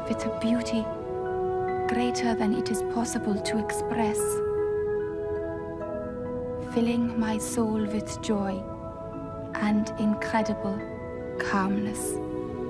with a beauty greater than it is possible to express, filling my soul with joy and incredible calmness.